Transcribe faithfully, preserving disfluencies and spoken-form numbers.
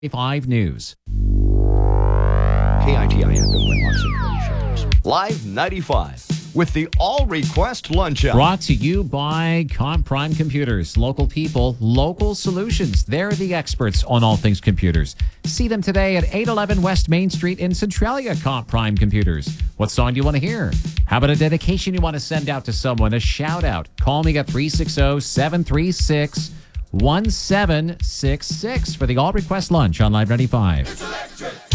Five News. K I T I F M Winlock Central Shutters. Live ninety-five with the All Request Lunch Hour. Brought to you by Comp Prime Computers. Local people, local solutions. They're the experts on all things computers. See them today at eight eleven West Main Street in Centralia, Comp Prime Computers. What song do you want to hear? How about a dedication you want to send out to someone? A shout out. Call me at three six zero, seven three six, one seven six six for the All Request Lunch on Live ninety-five. It's electric.